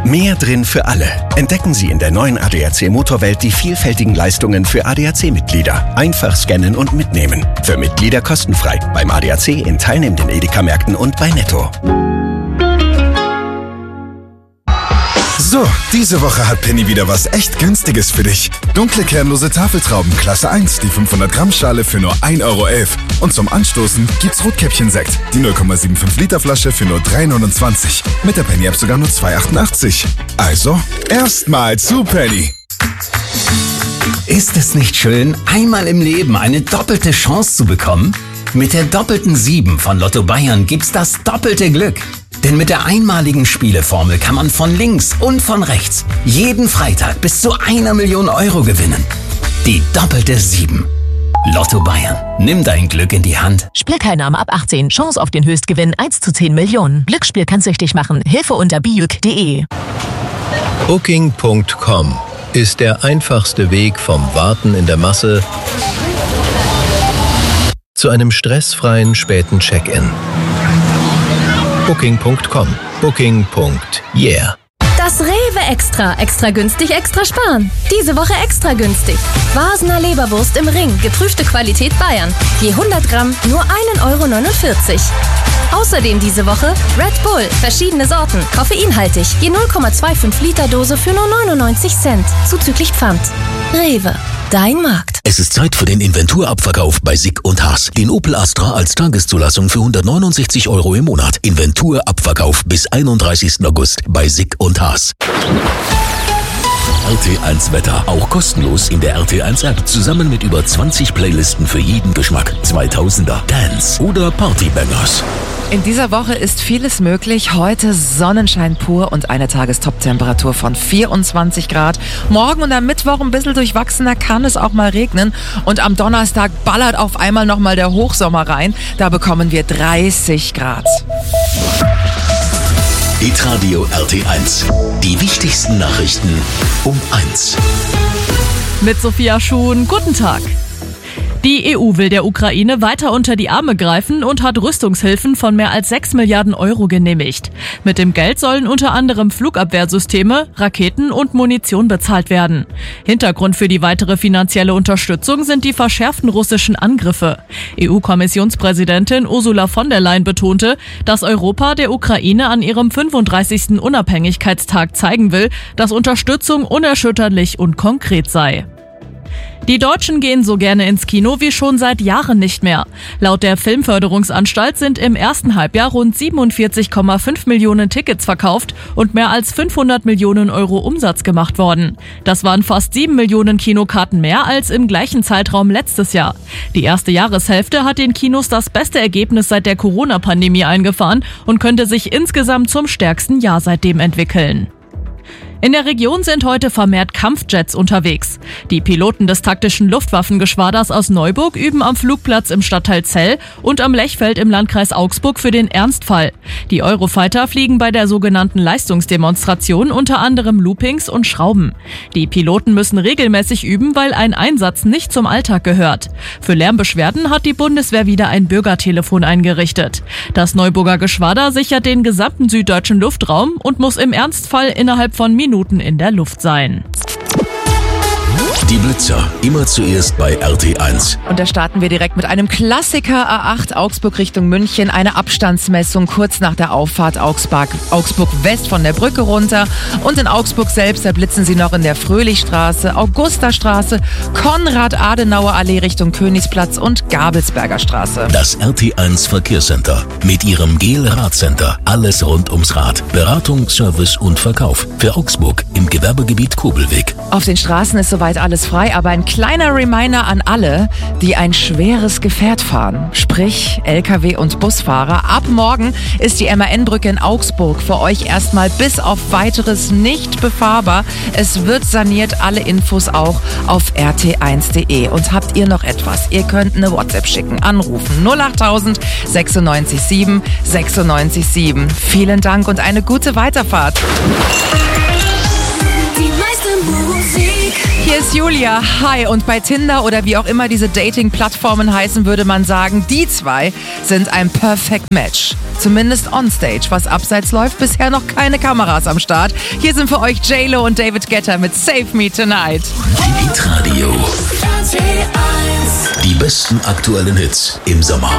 Mehr drin für alle. Entdecken Sie in der neuen ADAC Motorwelt die vielfältigen Leistungen für ADAC-Mitglieder. Einfach scannen und mitnehmen. Für Mitglieder kostenfrei. Beim ADAC in teilnehmenden Edeka-Märkten und bei Netto. So, diese Woche hat Penny wieder was echt Günstiges für dich. Dunkle kernlose Tafeltrauben Klasse 1, die 500 Gramm Schale für nur 1,11 Euro. Und zum Anstoßen gibt's Rotkäppchen-Sekt, die 0,75 Liter Flasche für nur 3,29 €. Mit der Penny-App sogar nur 2,88 €. Also, erstmal zu Penny. Ist es nicht schön, einmal im Leben eine doppelte Chance zu bekommen? Mit der doppelten 7 von Lotto Bayern gibt's das doppelte Glück. Denn mit der einmaligen Spieleformel kann man von links und von rechts jeden Freitag bis zu 1 Million Euro gewinnen. Die doppelte 7. Lotto Bayern. Nimm dein Glück in die Hand. Spielteilnahme ab 18. Chance auf den Höchstgewinn 1 zu 10 Millionen. Glücksspiel kann süchtig machen. Hilfe unter biuk.de. Booking.com ist der einfachste Weg vom Warten in der Masse zu einem stressfreien späten Check-in. Booking.com. Booking.yeah. Das Rewe Extra. Extra günstig, extra sparen. Diese Woche extra günstig. Vasener Leberwurst im Ring. Geprüfte Qualität Bayern. Je 100 Gramm nur 1,49 €. Außerdem diese Woche Red Bull. Verschiedene Sorten. Koffeinhaltig. Je 0,25 Liter Dose für nur 99 Cent. Zuzüglich Pfand. Rewe. Dein Markt. Es ist Zeit für den Inventurabverkauf bei Sick & Haas. Den Opel Astra als Tageszulassung für 169 € im Monat. Inventurabverkauf bis 31. August bei Sick & Haas. RT1 Wetter, auch kostenlos in der RT1 App. Zusammen mit über 20 Playlisten für jeden Geschmack. 2000er, Dance oder Partybangers. In dieser Woche ist vieles möglich. Heute Sonnenschein pur und eine Tagestop-Temperatur von 24 Grad. Morgen und am Mittwoch ein bisschen durchwachsener, kann es auch mal regnen. Und am Donnerstag ballert auf einmal nochmal der Hochsommer rein. Da bekommen wir 30 Grad. Hitradio RT1. Die wichtigsten Nachrichten um 1. Mit Sophia Schuhn, guten Tag. Die EU will der Ukraine weiter unter die Arme greifen und hat Rüstungshilfen von mehr als 6 Milliarden € genehmigt. Mit dem Geld sollen unter anderem Flugabwehrsysteme, Raketen und Munition bezahlt werden. Hintergrund für die weitere finanzielle Unterstützung sind die verschärften russischen Angriffe. EU-Kommissionspräsidentin Ursula von der Leyen betonte, dass Europa der Ukraine an ihrem 35. Unabhängigkeitstag zeigen will, dass Unterstützung unerschütterlich und konkret sei. Die Deutschen gehen so gerne ins Kino wie schon seit Jahren nicht mehr. Laut der Filmförderungsanstalt sind im ersten Halbjahr rund 47,5 Millionen Tickets verkauft und mehr als 500 Millionen € Umsatz gemacht worden. Das waren fast 7 Millionen Kinokarten mehr als im gleichen Zeitraum letztes Jahr. Die erste Jahreshälfte hat den Kinos das beste Ergebnis seit der Corona-Pandemie eingefahren und könnte sich insgesamt zum stärksten Jahr seitdem entwickeln. In der Region sind heute vermehrt Kampfjets unterwegs. Die Piloten des taktischen Luftwaffengeschwaders aus Neuburg üben am Flugplatz im Stadtteil Zell und am Lechfeld im Landkreis Augsburg für den Ernstfall. Die Eurofighter fliegen bei der sogenannten Leistungsdemonstration unter anderem Loopings und Schrauben. Die Piloten müssen regelmäßig üben, weil ein Einsatz nicht zum Alltag gehört. Für Lärmbeschwerden hat die Bundeswehr wieder ein Bürgertelefon eingerichtet. Das Neuburger Geschwader sichert den gesamten süddeutschen Luftraum und muss im Ernstfall innerhalb von Minuten in der Luft sein. Die Blitzer, immer zuerst bei RT1. Und da starten wir direkt mit einem Klassiker A8 Augsburg Richtung München. Eine Abstandsmessung kurz nach der Auffahrt Augsburg West von der Brücke runter. Und in Augsburg selbst, da blitzen Sie noch in der Fröhlichstraße, Augustastraße, Konrad-Adenauer-Allee Richtung Königsplatz und Gabelsberger Straße. Das RT1 Verkehrscenter mit ihrem GEL-Radcenter. Alles rund ums Rad. Beratung, Service und Verkauf. Für Augsburg im Gewerbegebiet Kobelweg. Auf den Straßen ist soweit alles frei, aber ein kleiner Reminder an alle, die ein schweres Gefährt fahren, sprich LKW und Busfahrer. Ab morgen ist die MAN-Brücke in Augsburg für euch erstmal bis auf Weiteres nicht befahrbar. Es wird saniert, alle Infos auch auf rt1.de. Und habt ihr noch etwas? Ihr könnt eine WhatsApp schicken, anrufen 08000 96 7 96 7. Vielen Dank und eine gute Weiterfahrt. Die meiste Musik Hier ist Julia. Hi. Und bei Tinder oder wie auch immer diese Dating-Plattformen heißen, würde man sagen, die zwei sind ein Perfect Match. Zumindest onstage. Was abseits läuft, bisher noch keine Kameras am Start. Hier sind für euch J-Lo und David Guetta mit Save Me Tonight. Hitradio. Die besten aktuellen Hits im Sommer.